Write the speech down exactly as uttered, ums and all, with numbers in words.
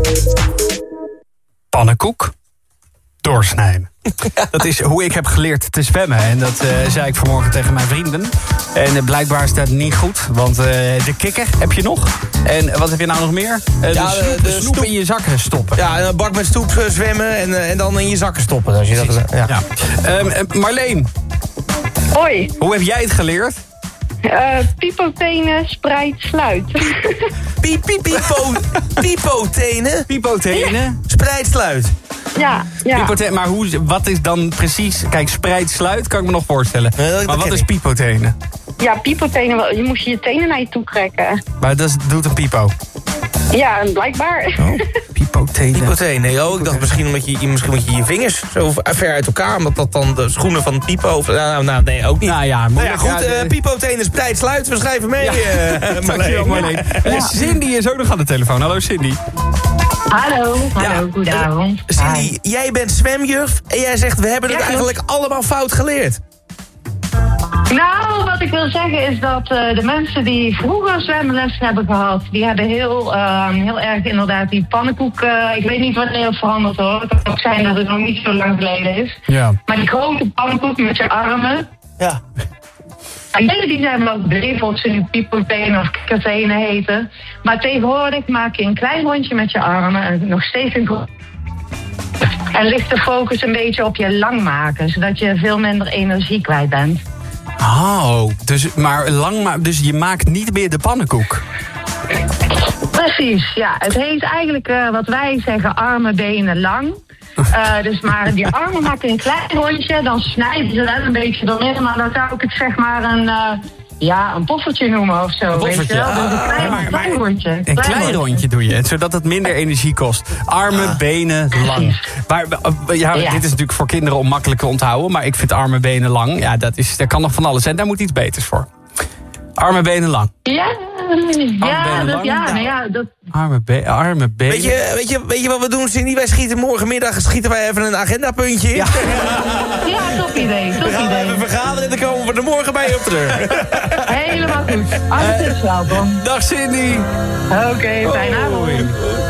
Pannenkoek. Doorsnijden. Dat is hoe ik heb geleerd te zwemmen. En dat uh, zei ik vanmorgen tegen mijn vrienden. En uh, blijkbaar is dat niet goed. Want uh, de kikker heb je nog. En wat heb je nou nog meer? Uh, ja, de snoep, de, de de snoep stoep. in je zakken stoppen. Ja, een bak met stoep uh, zwemmen en, uh, en dan in je zakken stoppen. Als je dat, uh, ja. Ja. Um, uh, Marleen. Hoi. Hoe heb jij het geleerd? Uh, Pipotenen, spreid, sluit. Piep, piep, pipo, pipotenen. Pipotenen. Ja. Spreid, sluit. Ja, ja. Pipotenen, maar hoe, wat is dan precies... Kijk, spreid, sluit kan ik me nog voorstellen. Ja, dat maar wat is ik. pipotenen? Ja, pipotenen, je moest je tenen naar je toe trekken. Maar dat is, doet een pipo. Ja, en blijkbaar. Oh, pipotenen. Pipotenen, oh, ik dacht misschien omdat je, misschien moet je je vingers zo ver uit elkaar... omdat dat dan de schoenen van Pipo... Of, nou, nou, nee, ook niet. Nou ja, nou ja moeilijk. goed, Ja, uh, Pipotenen, spreid, sluit, we schrijven mee. Ja. Uh, Dankjewel, Marleen. Uh, Ja. Cindy is ook nog aan de telefoon. Hallo, Cindy. Hallo, hallo, Ja. goedenavond. Cindy, Hi. jij bent zwemjuf en jij zegt... we hebben het Ja, eigenlijk allemaal fout geleerd. Nou, wat ik wil zeggen is dat uh, de mensen die vroeger zwemles hebben gehad... die hebben heel, uh, heel erg inderdaad die pannenkoek... Uh, ik weet niet wanneer het veranderd hoor. Het kan ook zijn dat het nog niet zo lang geleden is. Ja. Maar die grote pannenkoek met je armen... Ja. En die zijn wel gebleven of ze nu pipotenen of kikkertenen heten. Maar tegenwoordig maak je een klein rondje met je armen en nog steeds een groot. En ligt de focus een beetje op je lang maken, zodat je veel minder energie kwijt bent. Oh, dus, maar lang, maar, dus je maakt niet meer de pannenkoek. Precies, ja. Het heet eigenlijk uh, wat wij zeggen armen, benen, lang. Uh, dus maar die armen maken een klein rondje, dan snijden ze wel een beetje doorheen. Maar dan zou ik het zeg maar een, uh, ja, een poffertje noemen of zo. Een weet je wel? poffertje, Dus een ah, klein, maar- klein maar- rondje. Een klein rondje doe je, zodat het minder energie kost. Armen, benen, lang. Maar, uh, ja, Ja. dit is natuurlijk voor kinderen om makkelijk te onthouden. Maar ik vind armen, benen, lang. Ja, dat, is, dat kan nog van alles zijn. Daar moet iets beters voor. Armen, benen, lang. Ja, ja, benen dat, lang. ja, nou ja, dat... Armen, be armen, benen. Weet je, weet, je, weet je wat we doen, Cindy? Wij schieten morgenmiddag schieten wij even een agendapuntje in. Ja. Ja, top idee, top We gaan idee. even vergaderen en dan komen we er morgen bij je op terug. Helemaal goed. Alles is welkom. Dag Cindy. Oké, fijne avond. Hoi.